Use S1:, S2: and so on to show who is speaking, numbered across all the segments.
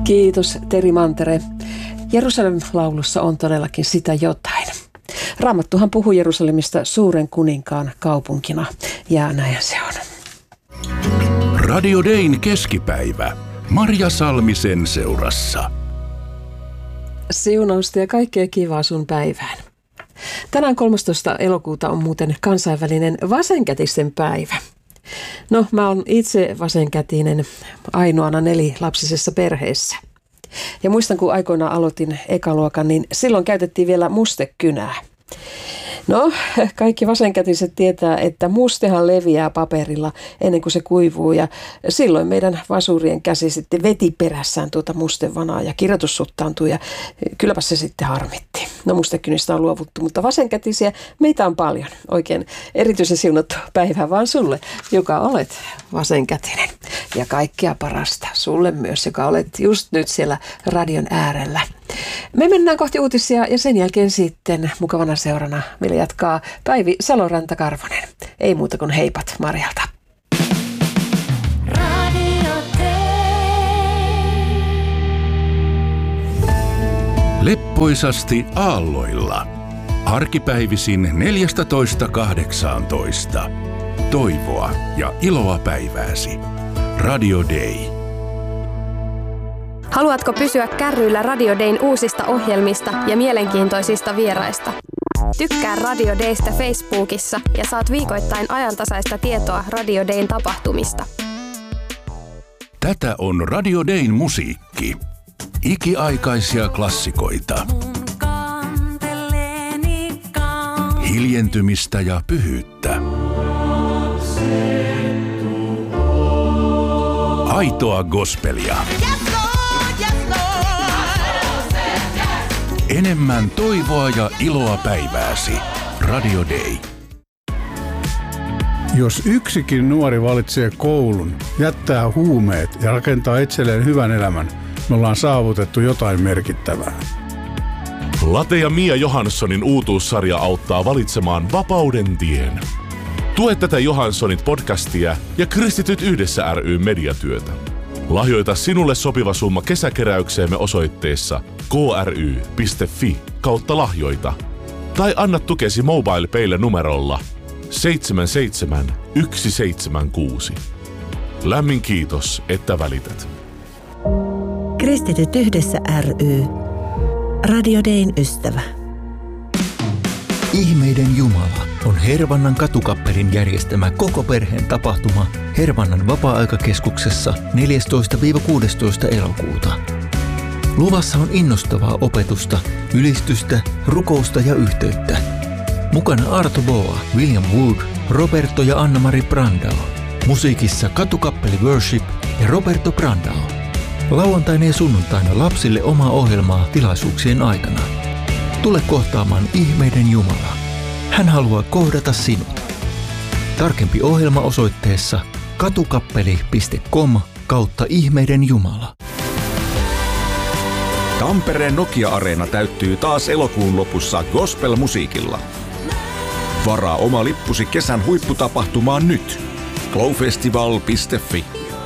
S1: Kiitos Teri Mantere. Jerusalemin laulussa on todellakin sitä jotain. Raamattuhan puhuu Jerusalemista suuren kuninkaan kaupunkina, ja näin se on.
S2: Radio Dayn keskipäivä. Marja Salmisen seurassa.
S1: Siunausta ja kaikkea kivaa sun päivään. Tänään 13. elokuuta on muuten kansainvälinen vasenkätisen päivä. No, mä oon itse vasenkätinen ainoana 4-lapsisessa perheessä. Ja muistan, kun aikoinaan aloitin ekaluokan, niin silloin käytettiin vielä mustekynää. No, kaikki vasenkätiset tietää, että mustehan leviää paperilla ennen kuin se kuivuu, ja silloin meidän vasurien käsi sitten veti perässään tuota mustevanaa ja kirjoitus suttaantui, ja kylläpä se sitten harmitti. No, mustekynistä on luovuttu, mutta vasenkätisiä meitä on paljon. Oikein erityisen siunattu päivää vaan sulle, joka olet vasenkätinen. Ja kaikkea parasta sulle myös, joka olet just nyt siellä radion äärellä. Me mennään kohti uutisia ja sen jälkeen sitten mukavana seurana meillä jatkaa Päivi Saloranta-Karvonen. Ei muuta kuin heipat Marjalta.
S2: Leppoisasti aalloilla. Arkipäivisin 14.18. Toivoa ja iloa päivääsi. Radio Day.
S3: Haluatko pysyä kärryillä Radio Dayn uusista ohjelmista ja mielenkiintoisista vieraista? Tykkää Radio Daystä Facebookissa ja saat viikoittain ajantasaista tietoa Radio Dayn tapahtumista.
S2: Tätä on Radio Dayn musiikki. Ikiaikaisia klassikoita. Hiljentymistä ja pyhyyttä. Aitoa gospelia. Enemmän toivoa ja iloa päivääsi. Radio Day.
S4: Jos yksikin nuori valitsee koulun, jättää huumeet ja rakentaa itselleen hyvän elämän, me ollaan saavutettu jotain merkittävää.
S5: Late ja Mia Johanssonin uutuussarja auttaa valitsemaan vapauden tien. Tue tätä Johanssonit podcastia ja Kristityt yhdessä ry mediatyötä. Lahjoita sinulle sopiva summa kesäkeräykseemme osoitteessa kry.fi/lahjoita tai anna tukesi MobilePaylle numerolla 77176. Lämmin kiitos, että välität.
S6: Kristityt yhdessä ry. Radio Dayn ystävä.
S7: Ihmeiden Jumala on Hervannan katukappelin järjestämä koko perheen tapahtuma Hervannan vapaa-aikakeskuksessa 14-16. elokuuta. Luvassa on innostavaa opetusta, ylistystä, rukousta ja yhteyttä. Mukana Arto Boa, William Wood, Roberto ja Anna-Mari Brandao. Musiikissa katukappeli Worship ja Roberto Brandao. Lauantaina ja sunnuntaina lapsille omaa ohjelmaa tilaisuuksien aikana. Tule kohtaamaan ihmeiden Jumala. Hän haluaa kohdata sinut. Tarkempi ohjelma osoitteessa katukappeli.com/ihmeiden Jumala.
S8: Tampereen Nokia-areena täyttyy taas elokuun lopussa gospel-musiikilla. Varaa oma lippusi kesän huipputapahtumaan nyt. glowfestival.fi.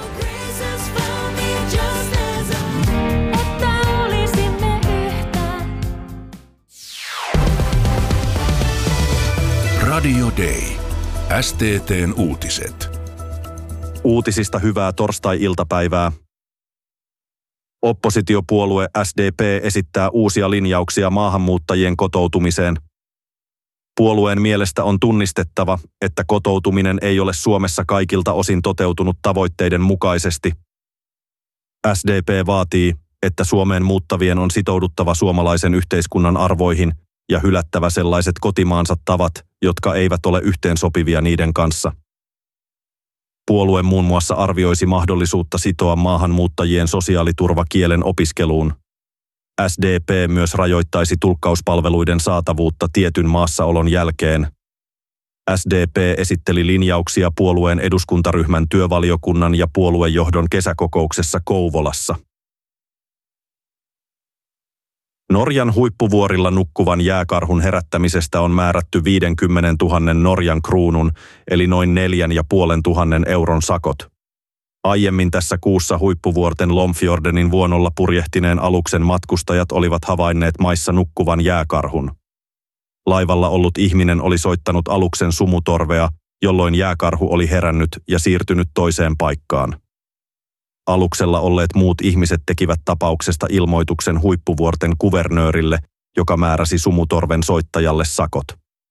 S2: Radio Day. STT:n uutiset.
S9: Uutisista hyvää torstai-iltapäivää. Oppositiopuolue SDP esittää uusia linjauksia maahanmuuttajien kotoutumiseen. Puolueen mielestä on tunnistettava, että kotoutuminen ei ole Suomessa kaikilta osin toteutunut tavoitteiden mukaisesti. SDP vaatii, että Suomeen muuttavien on sitouduttava suomalaisen yhteiskunnan arvoihin ja hylättävä sellaiset kotimaansa tavat, jotka eivät ole yhteensopivia niiden kanssa. Puolue muun muassa arvioisi mahdollisuutta sitoa maahanmuuttajien sosiaaliturva kielen opiskeluun. SDP myös rajoittaisi tulkkauspalveluiden saatavuutta tietyn maassaolon jälkeen. SDP esitteli linjauksia puolueen eduskuntaryhmän työvaliokunnan ja puoluejohdon kesäkokouksessa Kouvolassa. Norjan huippuvuorilla nukkuvan jääkarhun herättämisestä on määrätty 50 000 Norjan kruunun eli noin 4 500 euron sakot. Aiemmin tässä kuussa huippuvuorten Lomfjordenin vuonolla purjehtineen aluksen matkustajat olivat havainneet maissa nukkuvan jääkarhun. Laivalla ollut ihminen oli soittanut aluksen sumutorvea, jolloin jääkarhu oli herännyt ja siirtynyt toiseen paikkaan. Aluksella olleet muut ihmiset tekivät tapauksesta ilmoituksen huippuvuorten kuvernöörille, joka määräsi sumutorven soittajalle sakot.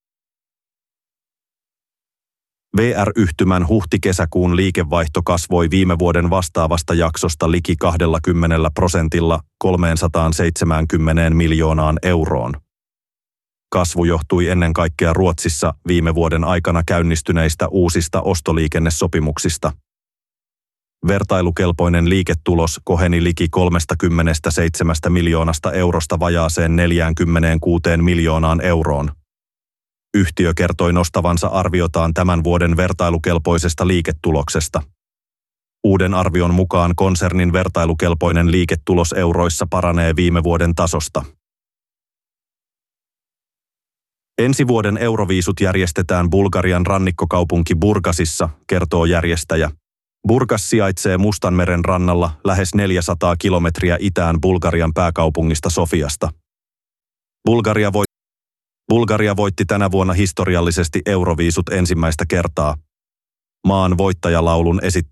S9: VR-yhtymän huhti-kesäkuun liikevaihto kasvoi viime vuoden vastaavasta jaksosta liki 20% 370 miljoonaan euroon. Kasvu johtui ennen kaikkea Ruotsissa viime vuoden aikana käynnistyneistä uusista ostoliikennesopimuksista. Vertailukelpoinen liiketulos koheni liki 37 miljoonasta eurosta vajaaseen 46 miljoonaan euroon. Yhtiö kertoi nostavansa arviotaan tämän vuoden vertailukelpoisesta liiketuloksesta. Uuden arvion mukaan konsernin vertailukelpoinen liiketulos euroissa paranee viime vuoden tasosta. Ensi vuoden Euroviisut järjestetään Bulgarian rannikkokaupunki Burgasissa, kertoo järjestäjä. Burgas sijaitsee Mustanmeren rannalla lähes 400 kilometriä itään Bulgarian pääkaupungista Sofiasta. Bulgaria voitti tänä vuonna historiallisesti Euroviisut ensimmäistä kertaa. Maan voittajalaulun esitti